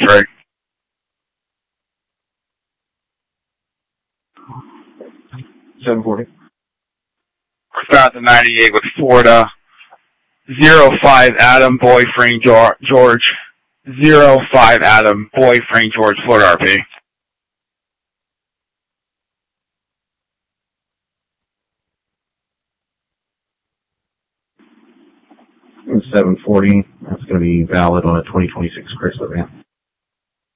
3. 740. Start the 98 with Florida. 05 Adam, boy, Frank George. 05 Adam, boy, Frank George, Florida RP. 740. That's going to be valid on a 2026 Chrysler van.